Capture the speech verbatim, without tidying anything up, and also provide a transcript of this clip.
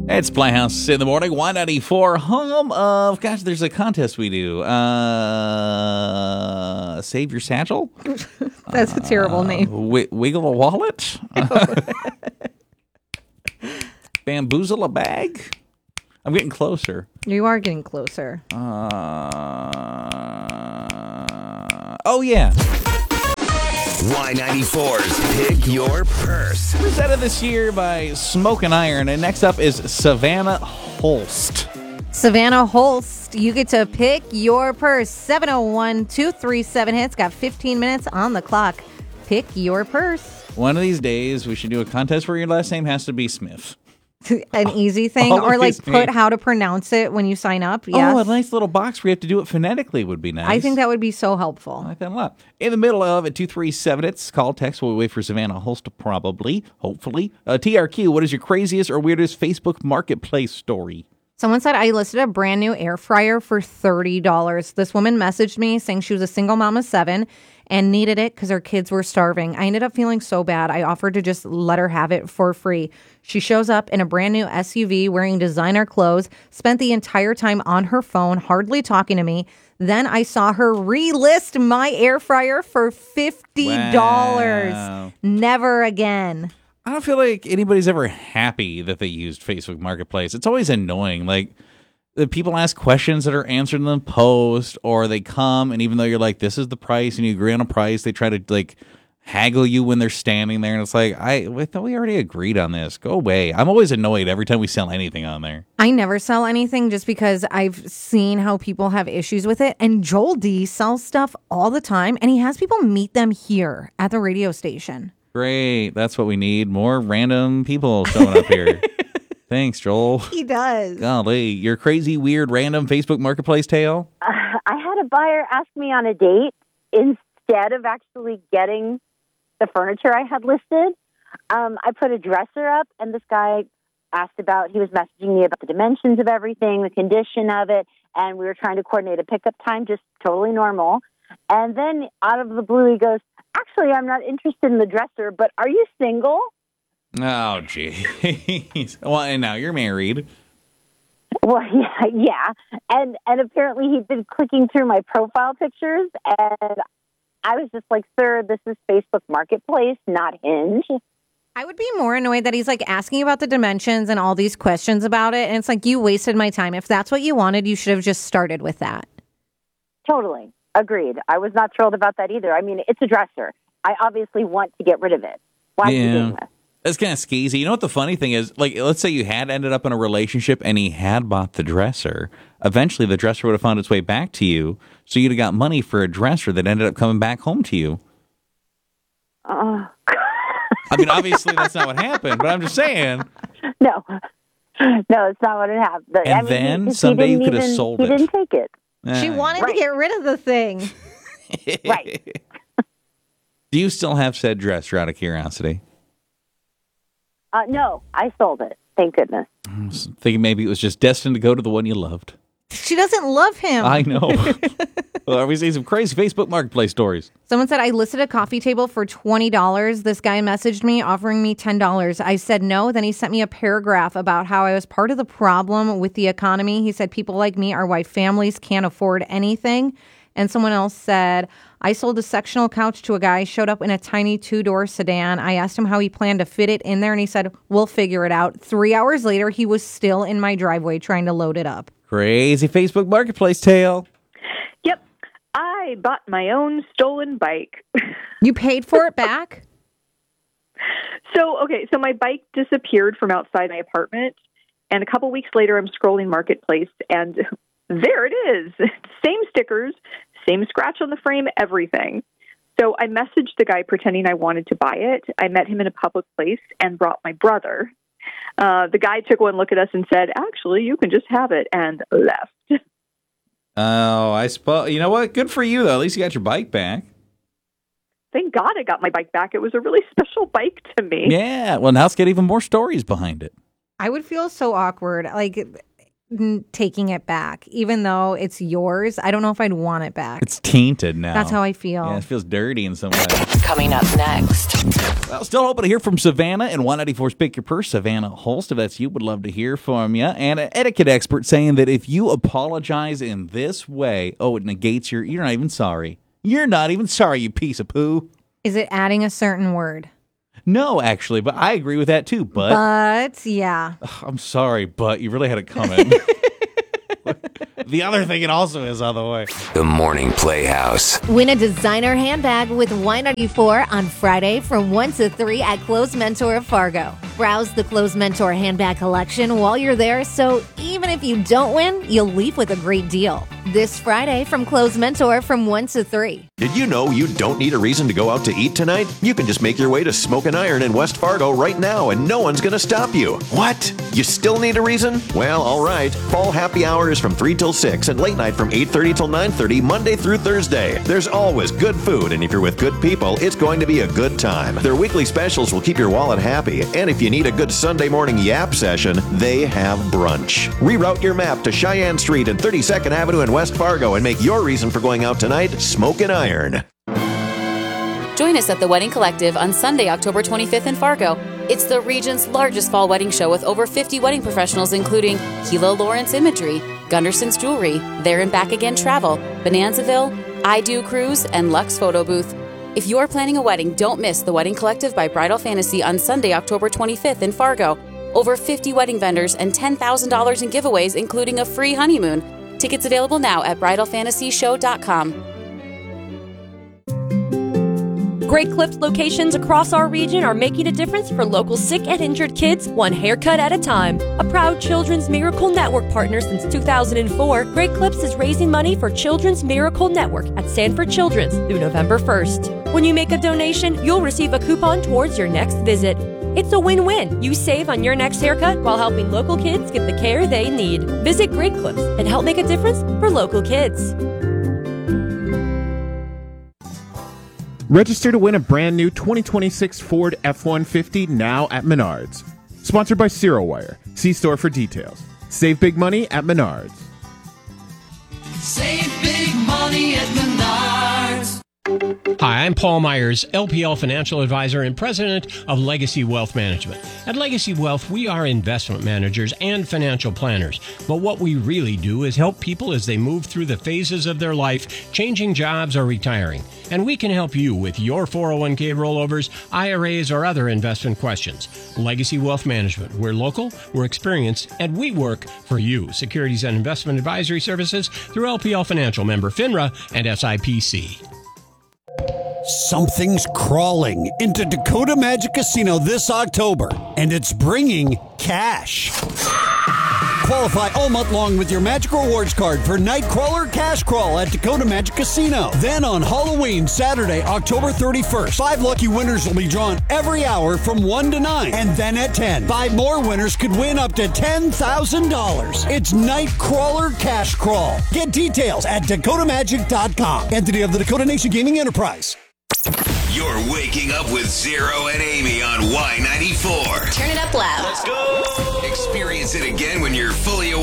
It's Playhouse in the morning, Y ninety-four, home of, gosh, there's a contest we do. Uh, Save Your Satchel? That's a terrible uh, name. W- wiggle a Wallet? Bamboozle a Bag? I'm getting closer. You are getting closer. Uh, oh, yeah. Y ninety-four's Pick Your Purse. Presented this year by Smoke and Iron. And next up is Savannah Holst. Savannah Holst, you get to pick your purse. seven oh one, two three seven hits. Got fifteen minutes on the clock. Pick your purse. One of these days, we should do a contest where your last name has to be Smith. An easy thing, or like put me. How to pronounce it when you sign up. Yes. Oh, a nice little box where you have to do it phonetically would be nice. I think that would be so helpful. I like that a lot. In the middle of it, two three seven, it's call text. We'll wait for Savannah Holst to probably, hopefully. Uh, T R Q, what is your craziest or weirdest Facebook Marketplace story? Someone said, I listed a brand new air fryer for thirty dollars. This woman messaged me saying she was a single mom of seven and needed it because her kids were starving. I ended up feeling so bad. I offered to just let her have it for free. She shows up in a brand new S U V wearing designer clothes, spent the entire time on her phone, hardly talking to me. Then I saw her relist my air fryer for fifty dollars. Wow. Never again. I don't feel like anybody's ever happy that they used Facebook Marketplace. It's always annoying. Like, the people ask questions that are answered in the post, or they come, and even though you're like, this is the price, and you agree on a price, they try to, like, haggle you when they're standing there, and it's like, I, I thought we already agreed on this. Go away. I'm always annoyed every time we sell anything on there. I never sell anything just because I've seen how people have issues with it, and Joel D sells stuff all the time, and he has people meet them here at the radio station. Great. That's what we need. More random people showing up here. Thanks, Joel. He does. Golly, your crazy, weird, random Facebook Marketplace tale? Uh, I had a buyer ask me on a date instead of actually getting the furniture I had listed. Um, I put a dresser up, and this guy asked about, he was messaging me about the dimensions of everything, the condition of it, and we were trying to coordinate a pickup time, just totally normal. And then out of the blue, he goes, actually, I'm not interested in the dresser, but are you single? Oh, geez. Well, and now you're married. Well, yeah, yeah. And and apparently he'd been clicking through my profile pictures, and I was just like, sir, this is Facebook Marketplace, not Hinge. I would be more annoyed that he's like asking about the dimensions and all these questions about it, and it's like, you wasted my time. If that's what you wanted, you should have just started with that. Totally. Agreed. I was not thrilled about that either. I mean, it's a dresser. I obviously want to get rid of it. Why are you doing this? That's kind of skeezy. You know what the funny thing is? Like, let's say you had ended up in a relationship and he had bought the dresser. Eventually, the dresser would have found its way back to you, so you'd have got money for a dresser that ended up coming back home to you. Uh, I mean, obviously, that's not what happened, but I'm just saying. No. No, it's not what it happened. And I mean, then he, someday he you could even, have sold he it. He didn't take it. She wanted right. to get rid of the thing. Right. Do you still have said dresser out of curiosity? Uh, no, I sold it. Thank goodness. I was thinking maybe it was just destined to go to the one you loved. She doesn't love him. I know. Well, are we seeing some crazy Facebook Marketplace stories? Someone said, I listed a coffee table for twenty dollars. This guy messaged me offering me ten dollars. I said no. Then he sent me a paragraph about how I was part of the problem with the economy. He said, people like me are why families can't afford anything. And someone else said, I sold a sectional couch to a guy, showed up in a tiny two-door sedan. I asked him how he planned to fit it in there, and he said, we'll figure it out. Three hours later, he was still in my driveway trying to load it up. Crazy Facebook Marketplace tale. Yep. I bought my own stolen bike. You paid for it back? So, okay, so my bike disappeared from outside my apartment, and a couple weeks later, I'm scrolling Marketplace, and there it is. Same stickers, same scratch on the frame, everything. So I messaged the guy pretending I wanted to buy it. I met him in a public place and brought my brother. Uh, the guy took one look at us and said, actually, you can just have it, and left. Oh, I suppose. You know what? Good for you, though. At least you got your bike back. Thank God I got my bike back. It was a really special bike to me. Yeah. Well, now let's get even more stories behind it. I would feel so awkward, like n- taking it back, even though it's yours. I don't know if I'd want it back. It's tainted now. That's how I feel. Yeah, it feels dirty in some way. coming up next. Well, still hoping to hear from Savannah and one ninety-four's Pick Your Purse. Savannah Holst, if that's you, would love to hear from you. And an etiquette expert saying that if you apologize in this way, oh, it negates your, you're not even sorry. You're not even sorry, you piece of poo. Is it adding a certain word? No, actually, but I agree with that too. But, But, yeah. Ugh, I'm sorry, but you really had it coming. The other thing it also is on the way. The Morning Playhouse. Win a designer handbag with Y ninety-four on Friday from one to three at Clothes Mentor of Fargo. Browse the Clothes Mentor handbag collection while you're there, so even if you don't win, you'll leave with a great deal. This Friday from Clothes Mentor from one to three. Did you know you don't need a reason to go out to eat tonight? You can just make your way to Smoke and Iron in West Fargo right now and no one's going to stop you. What? You still need a reason? Well, all right. Fall happy hour is from three till six and late night from eight thirty till nine thirty Monday through Thursday. There's always good food, and if you're with good people, it's going to be a good time. Their weekly specials will keep your wallet happy, and if you need a good Sunday morning yap session, they have brunch. Reroute your map to Cheyenne Street and thirty-second Avenue in West Fargo and make your reason for going out tonight Smoke and Iron. Join us at the Wedding Collective on Sunday, October twenty-fifth in Fargo. It's the region's largest fall wedding show with over fifty wedding professionals, including Gila Lawrence Imagery, Gunderson's Jewelry, There and Back Again Travel, Bonanzaville, I Do Cruise, and Lux Photo Booth. If you're planning a wedding, don't miss the Wedding Collective by Bridal Fantasy on Sunday, October twenty-fifth in Fargo. Over fifty wedding vendors and ten thousand dollars in giveaways, including a free honeymoon. Tickets available now at bridal fantasy show dot com. Great Clips locations across our region are making a difference for local sick and injured kids, one haircut at a time. A proud Children's Miracle Network partner since two thousand four, Great Clips is raising money for Children's Miracle Network at Sanford Children's through November first. When you make a donation, you'll receive a coupon towards your next visit. It's a win-win. You save on your next haircut while helping local kids get the care they need. Visit Great Clips and help make a difference for local kids. Register to win a brand new twenty twenty-six Ford F one fifty now at Menards. Sponsored by ZeroWire. See store for details. Save big money at Menards. Save big money at Menards. Hi, I'm Paul Myers, L P L Financial Advisor and President of Legacy Wealth Management. At Legacy Wealth, we are investment managers and financial planners. But what we really do is help people as they move through the phases of their life, changing jobs or retiring. And we can help you with your four oh one k rollovers, I R As, or other investment questions. Legacy Wealth Management. We're local, we're experienced, and we work for you. Securities and Investment Advisory Services through L P L Financial, member FINRA and S I P C. Something's crawling into Dakota Magic Casino this October, and it's bringing cash. Qualify all month long with your Magic Rewards card for Nightcrawler Cash Crawl at Dakota Magic Casino. Then on Halloween, Saturday, October thirty-first, five lucky winners will be drawn every hour from one to nine. And then at ten, five more winners could win up to ten thousand dollars. It's Nightcrawler Cash Crawl. Get details at dakota magic dot com. Entity of the Dakota Nation Gaming Enterprise. You're waking up with Zero and Amy on Y ninety-four. Turn it up loud. Let's go. Experience it again when you're fully awake.